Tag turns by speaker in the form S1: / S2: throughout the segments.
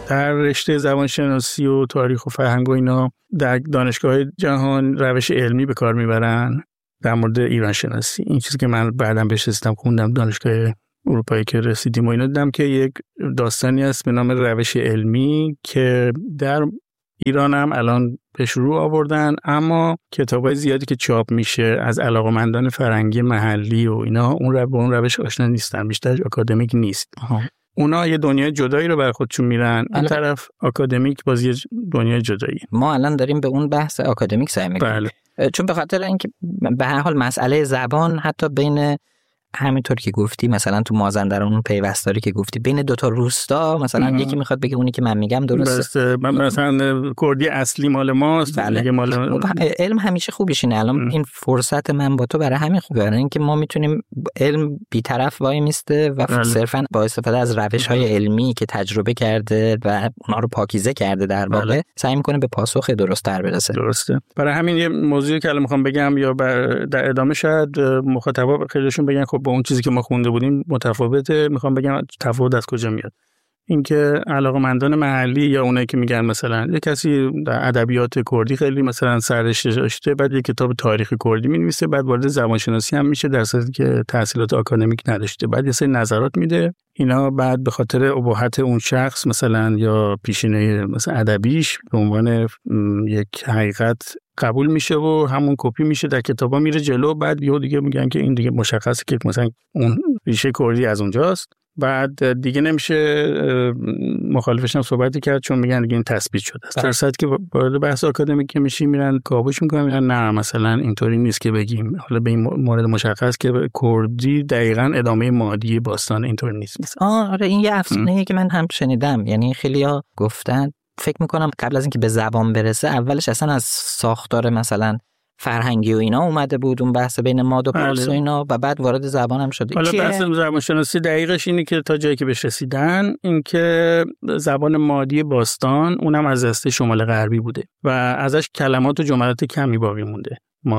S1: در رشته زبانشناسی و تاریخ و فرهنگ و اینا در دانشگاه جهان روش علمی به کار میبرن در مورد ایران شناسی. این چیزی که من بعداً بهش رسیدم، خوندم دانشگاه اروپایی که رسیدیم و اینا، دیدم که یک داستانی هست به نام روش علمی که در ایران هم الان به شروع آوردن، اما کتابای زیادی که چاپ میشه از علاقه‌مندان فرهنگی محلی و اینا اون روش آشنا نیستن، بیشتر آکادمیک نیست. اونا یه دنیای جدایی رو بر خودشون میرن، این طرف آکادمیک باز یه دنیای جدایی.
S2: ما الان داریم به اون بحث آکادمیک سعی میکنیم.
S1: بله.
S2: چون به خاطر اینکه به هر حال مسئله زبان حتی بین همینطور که گفتی مثلا تو مازندران اون پیوستاری که گفتی بین دوتا روستا مثلا یکی میخواد بگه اونی که من میگم درسته،
S1: مثلا کردی اصلی مال ماست.
S2: بله. مال علم همیشه خوبیش اینه. الان این فرصت من با تو برای همین خوبه، برای اینکه ما میتونیم علم بی‌طرف وای میسته و صرفا با استفاده از روش‌های علمی که تجربه کرده و اونا رو پاکیزه کرده در واقع سعی میکنه به پاسخ درست تر برسه.
S1: درسته. برای همین یه موضوعی که الان میخوام بگم یا در ادامه شاید مخاطبا خیلیشون بگن خب با اون چیزی که ما خونده بودیم متفاوته. میخوام بگم تفاوت از کجا میاد. اینکه علاقه‌مندان محلی یا اونایی که میگن مثلا یه کسی در ادبیات کردی خیلی مثلا سررشته داشته، بعد یه کتاب تاریخ کردی می‌نویسه، بعد وارد زبانشناسی هم میشه در صورتی که تحصیلات آکادمیک نداشته، بعد یه سری نظرات میده، اینا بعد به خاطر ابهت اون شخص مثلا یا پیشینه مثلا ادبیش به عنوان یک حقیقت قبول میشه و همون کپی میشه در کتابا میره جلو. بعد یهو دیگه میگن که این دیگه مشخصه که مثلا اون ریشه کردی از اونجاست، بعد دیگه نمیشه مخالفش هم صحبتی کرد چون میگن دیگه این تثبیت شده است. در صورتی که وارد بحث آکادمیک که میشی میرن کاوش میکنن، میگن نه مثلا اینطوری نیست که بگیم. حالا به این مورد مشخص که کردی دقیقاً ادامه مادی باستان اینطوری نیست.
S2: آره این یه افسانه‌ایه که من هم شنیدم، یعنی خیلی‌ها گفتن فکر میکنم قبل از اینکه به زبان برسه اولش اصلا از ساختار مثلا فرهنگی و اینا اومده بود اون بحث بین ماد و پارس و اینا و بعد وارد زبان هم شده.
S1: حالا بحث زبانشناسی دقیقش اینه که تا جایی که بهش رسیدن این که زبان مادی باستان اونم از دسته شمال غربی بوده و ازش کلمات و جملات کمی باقی مونده.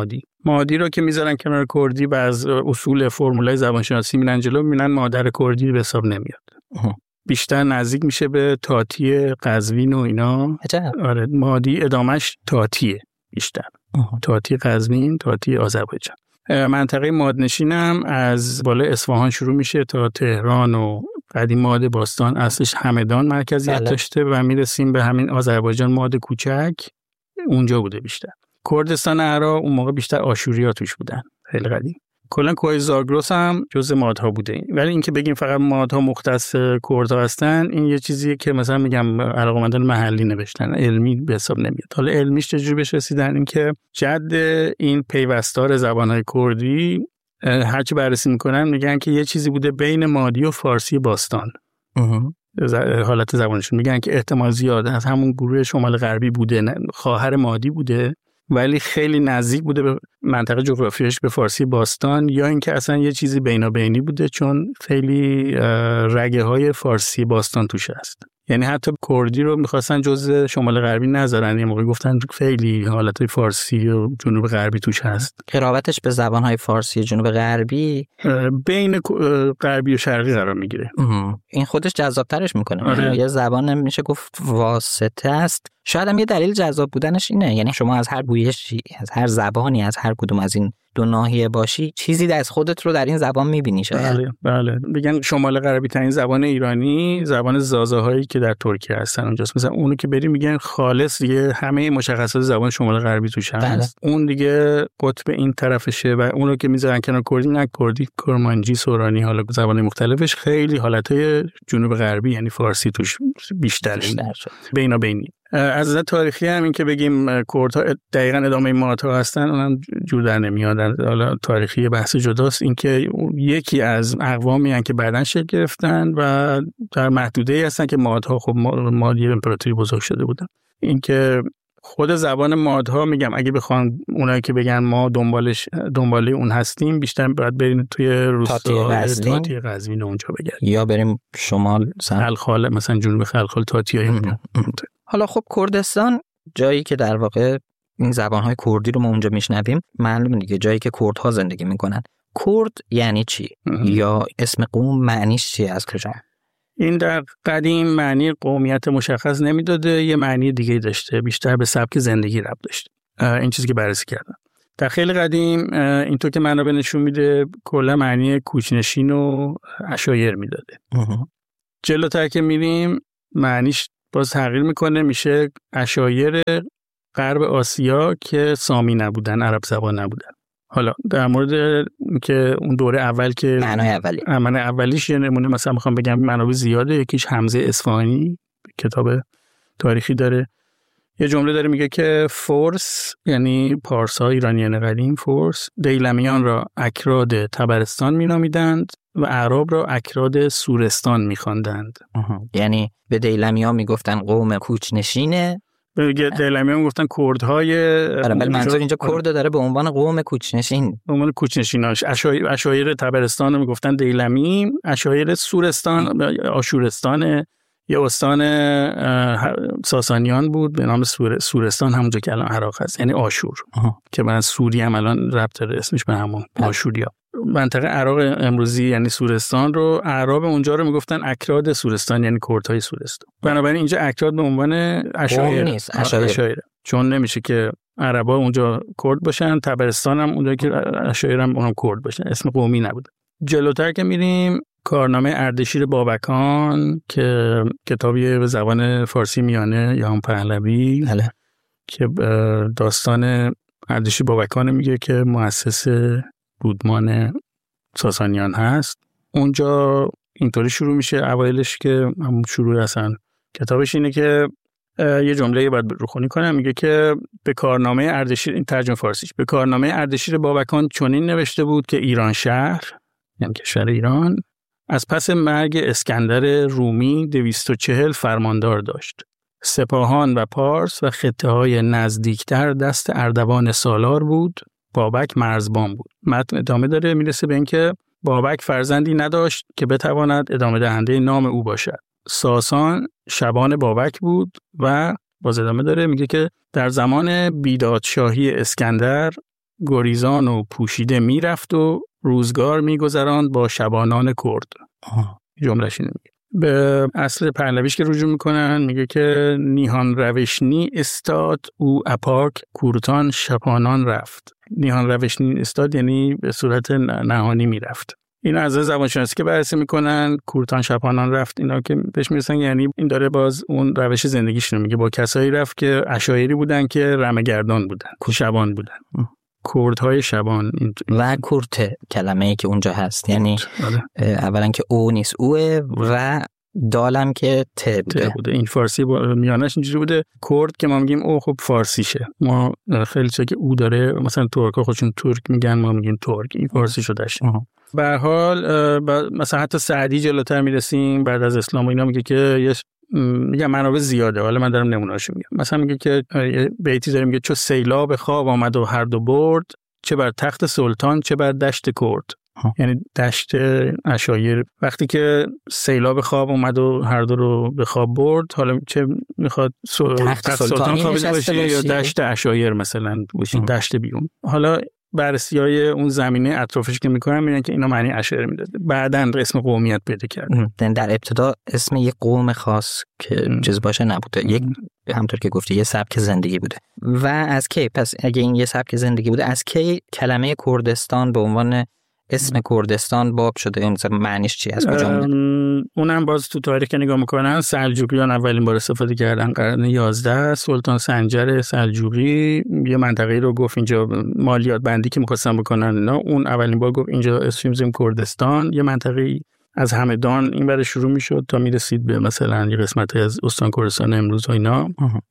S1: مادی رو که میذارن کنار کردی و از اصول فرمولای زبانشناسی میرن جلو، میبینن مادر کردی به حساب نمیاد. بیشتر نزدیک میشه به تاتی قزوین و اینا. آره مادی ادامش تاتیه بیشتر. تاتی قزوین، تاتی آذربایجان. منطقه مادنشینم از بالای اصفهان شروع میشه تا تهران و قدیم ماد باستان اصلش همدان مرکزیت داشته و میرسیم به همین آذربایجان ماد کوچک اونجا بوده بیشتر. کردستان عراق اون موقع بیشتر آشوریا توش بودن، خیلی قدیم. کلا کوه زاگرس هم جزء مادها بوده، ولی اینکه بگیم فقط مادها مختص کردها هستن این یه چیزیه که مثلا میگم علاقه‌مندان محلی نوشتن، علمی به حساب نمیاد. حالا علمیش چجوری بهش رسیدن؟ این که جد این پیوستار زبان‌های کردی هرچی بررسی میکنن میگن که یه چیزی بوده بین مادی و فارسی باستان. حالت زبانشون میگن که احتمال زیاده از همون گروه شمال غربی بوده، خواهر مادی بوده ولی خیلی نزدیک بوده به منطقه جغرافیایش به فارسی باستان، یا اینکه اصلا یه چیزی بینابینی بوده چون خیلی رگه های فارسی باستان توش هست. یعنی حتی کردی رو میخواستن جزء شمال غربی نذارن، یه موقعی گفتن خیلی حالت فارسی و جنوب غربی توش هست.
S2: قرابتش به زبانهای فارسی جنوب غربی
S1: بین غربی و شرقی قرار میگیره.
S2: این خودش جذابترش میکنه.
S1: آره.
S2: یه زبان میشه گفت واسطه است. شاید هم یه دلیل جذاب بودنش اینه، یعنی شما از هر گویشی، از هر زبانی، از هر کدوم از این دو ناحیه باشی چیزی از خودت رو در این زبان میبینی. شاید
S1: بله بگن شمال غربی ترین زبان ایرانی زبان زازا هایی که در ترکیه هستن اونجاست. مثلا اونو که بری میگن خالص دیگه همه مشخصات زبان شمال غربی توش هست. اون دیگه قطب این طرفشه و اونو که میذارن کنار کردی، نه کردی، کرمانجی، سورانی، حالا زبان مختلفش خیلی حالتهای جنوب غربی یعنی فارسی توش بیشتر بینابینی. از نظر تاریخی هم این که بگیم کردها دقیقاً ادامه مادها هستن اونم جور در نمیاد. حالا تاریخی بحث جداست. این که یکی از اقوامی هستن که بعداً شکل گرفتن و در محدوده‌ای هستن که مادها خب مادی امپراتوری بزرگ شده بودن. این که خود زبان مادها میگم اگه بخوان اونایی که بگن ما دنباله اون هستیم بیشتر باید بریم توی روستا تاتی قزوین اونجا بگردیم
S2: یا بریم شمال
S1: خلخال مثلا جنوب خلخال تاتیای.
S2: حالا خب کردستان جایی که در واقع این زبان‌های کردی رو ما اونجا میشنویم، معلومه دیگه جایی که کردها زندگی میکنن. کرد یعنی چی؟ یا اسم قوم معنیش چیه؟ از کجا؟
S1: این در قدیم معنی قومیت مشخص نمیداده، یه معنی دیگه داشته، بیشتر به سبک زندگی ربط داشته. این چیزی که بررسی کردم در خیلی قدیم اینطور که منابع نشون میده کلا معنی کوچنشین و عشایر میداده. جلوتر که میریم معنیش باز تغییر میکنه، میشه عشایر غرب آسیا که سامی نبودن، عرب زبان نبودن. حالا در مورد که اون دوره اول که معنی اولیش یه نمونه مثلا میخوام بگم منابع زیاده. یکیش حمزه اصفهانی کتاب تاریخی داره، یه جمله داره میگه که فورس یعنی پارسا ایرانیان قدیم، فورس دیلمیان را اکراد طبرستان مینامیدند و اعراب را اکراد سورستان میخواندند.
S2: یعنی به دیلمیان میگفتن قوم کوچنشینه،
S1: به دیلمیان میگفتن کردهای.
S2: ولی منظور اینجا کرد داره به عنوان قوم کوچنشین،
S1: به عنوان کوچنشیناش. عشایر طبرستان میگفتن دیلمی، عشایر سورستان آشورستان یه استان ساسانیان بود به نام سورستان، همونجا که الان عراق هست، یعنی آشور که من سوری هم الان ربط داره اسمش به همون آشوریا. منطقه عراق امروزی یعنی سورستان رو اعراب اونجا رو میگفتن اکراد سورستان، یعنی کردهای سورستان. بنابراین اینجا اکراد به عنوان عشایر
S2: نیست،
S1: عشایر، چون نمیشه که عربا اونجا کرد باشن، طبرستان هم اونجا که عشایر هم اونم کرد باشن، اسم قومی نبود. جلوتر که میریم کارنامه اردشیر بابکان که کتابی به زبان فارسی میانه یا هم پهلوی که داستان اردشیر بابکان میگه که مؤسس رودمان ساسانیان هست. اونجا اینطوری شروع میشه اوایلش که همون شروع اصلا کتابش اینه که یه جمله باید روخونی کنم، میگه که به کارنامه اردشیر، این ترجمه فارسیش، به کارنامه اردشیر بابکان چنین نوشته بود که ایران شهر یعنی کشور ایران از پس مرگ اسکندر رومی 240 فرماندار داشت. سپاهان و پارس و خطه های نزدیکتر دست اردوان سالار بود. بابک مرزبان بود. متن ادامه داره، میرسه به اینکه بابک فرزندی نداشت که بتواند ادامه دهنده نام او باشد. ساسان شبان بابک بود و باز ادامه داره میگه که در زمان بیدادشاهی اسکندر گریزان و پوشیده میرفت و روزگار میگذراند با شبانان کرد. جمله‌اش اینه. به اصل پهلویش که رجوع میکنن میگه که نیهان روشنی استاد او اپاک کورتان شپانان رفت. نیهان روشنی استاد یعنی به صورت نهانی میرفت. اینا از زبانشناسی که بررسی میکنن کورتان شپانان رفت، اینا که بهش میرسن یعنی این داره باز اون روش زندگیشون میگه با کسایی رفت که عشایری بودن که رمه‌گردان بودن، شبان بودن، کردهای شبان.
S2: و کورت کلمه‌ای که اونجا هست یعنی اولا که او نیست اوه و دالم که ت بوده.
S1: این فارسی میانش اینجوری بوده. کرد که ما میگیم او خب فارسیشه، ما خیلی چیزا که او داره مثلا ترک‌ها خودشون ترک میگن، ما میگیم ترک، این فارسی شده شه. به هر حال مثلا حتی سعدی جلوتر میرسیم بعد از اسلام و اینا میگه که میگم منابع زیاده، حالا من دارم نمونه‌اشو میگم. مثلا میگه که بیتی داره میگه چو سیلاب خواب آمد و هر دو برد، چه بر تخت سلطان چه بر دشت کرد. یعنی دشت عشایر وقتی که سیلاب خواب اومد و هر دو رو به خواب برد، حالا چه میخواد تخت سلطان خوابیده باشه یا دشت عشایر مثلا باشه، دشت بیرون. حالا بررسی‌های اون زمینه اطرافش که میکنن میگن که اینا معنی عشایر میداده، بعداً اسم قومیت پیدا کرد.
S2: در ابتدا اسم یک قوم خاص که چیز باشه نبوده، یک همونطور که گفتی یه سبک زندگی بوده. و از کی پس اگه این یه سبک زندگی بوده، از کی کلمه کردستان به عنوان اسم کردستان باب شده؟ این معنیش چی، از کجا اومده؟
S1: اونم باز تو تاریخ که نگاه میکنن سلجوقیان اولین بار استفاده کردن قرن 11. سلطان سنجر سلجوقی یه منطقه‌ای رو گفت اینجا مالیات بندی که می‌خواستن بکنن، نه اون اولین بار گفت اینجا اسمش می‌ذاریم کردستان. یه منطقه‌ای از همدان این برای شروع میشد تا میرسید به مثلا یه قسمتی از استان کردستان امروز و اینا.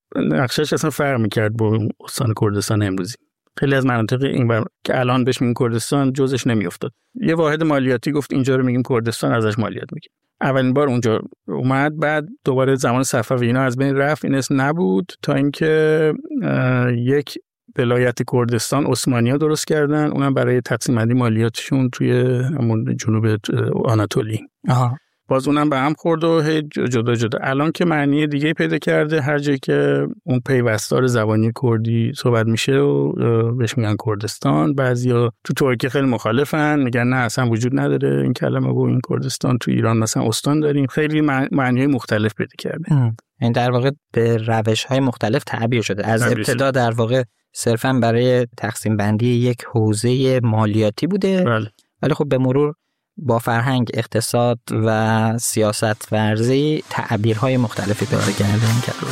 S1: نقشش اصلا فرق می‌کرد با استان کردستان امروزی. خیلی از مناطق این که الان بهش میگن کردستان جزش نمیافتاد. یه واحد مالیاتی گفت اینجا رو میگیم کردستان، ازش مالیات میگیم. اولین بار اونجا اومد، بعد دوباره زمان صفوی اینا از بین رفت، این اسم نبود تا اینکه یک ولایت کردستان عثمانی‌ها درست کردن، اونم برای تقسیم بندی مالیاتشون توی همون جنوب آناتولی. باز اونم به هم خورد و جدا جدا. الان که معنی دیگه پیدا کرده، هر جایی که اون پیوستار زبانی کردی صحبت میشه و بهش میگن کردستان. بعضیا تو ترکیه خیلی مخالفن، میگن نه اصلا وجود نداره این کلمه و این کردستان. تو ایران مثلا استان داریم. خیلی معنی مختلف پیدا کرده.
S2: این در واقع به روش‌های مختلف تعبیر شده. از ابتدا در واقع صرفاً برای تقسیم بندی یک حوزه مالیاتی بوده.
S1: بله.
S2: ولی خب به مرور با فرهنگ، اقتصاد و سیاست ورزی تعبیرهای مختلفی پیدا کرده این کلمه.